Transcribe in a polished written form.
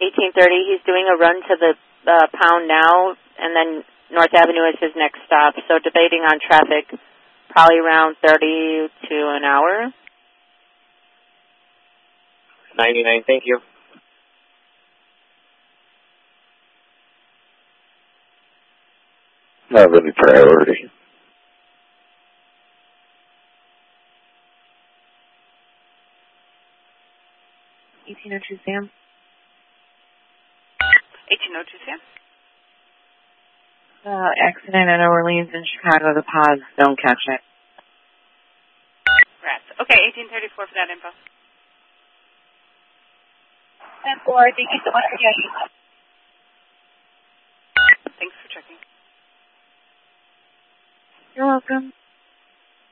1830. He's doing a run to the Pound now, and then North Avenue is his next stop. So debating on traffic, probably around 30 to an hour. 99, thank you. Not any priority. Sam. 1802, Sam. Accident in Orleans and Chicago. The pods don't catch it. Rats. Okay, 1834 for that info. 10-4, thank you so much for checking. Thanks for checking. You're welcome.